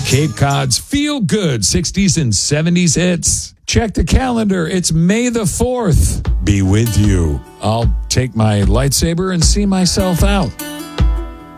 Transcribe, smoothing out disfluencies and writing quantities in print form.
Cape Cod's feel good 60s and 70s hits. Check the calendar. It's May the 4th. Be with you. I'll take my lightsaber and see myself out.